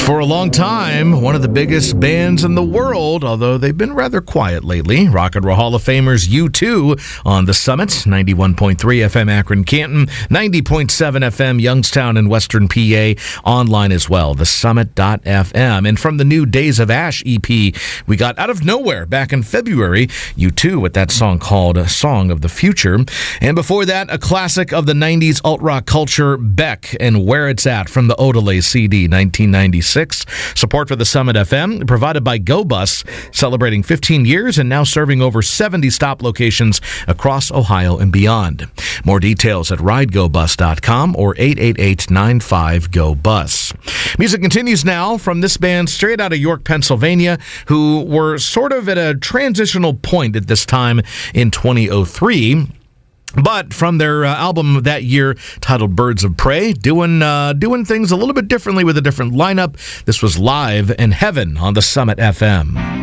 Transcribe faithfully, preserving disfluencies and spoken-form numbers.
For a long time, one of the biggest bands in the world, although they've been rather quiet lately. Rock and Roll Hall of Famers U two on the Summit, ninety-one point three F M Akron, Canton, ninety point seven F M Youngstown and Western P A, online as well, the summit dot f m. And from the new Days of Ash E P, we got Out of Nowhere back in February, U two with that song called Song of the Future. And before that, a classic of the nineties alt-rock culture, Beck and Where It's At from the Odelay C D, nineteen ninety-six. Support for the Summit F M provided by GoBus, celebrating fifteen years and now serving over seventy stop locations across Ohio and beyond. More details at ride go bus dot com or eight eight eight, nine five, G O, bus. Music continues now from this band straight out of York, Pennsylvania, who were sort of at a transitional point at this time in twenty oh three. But from their uh, album that year titled Birds of Prey, doing uh, doing things a little bit differently with a different lineup. This was Live in Heaven on the Summit F M.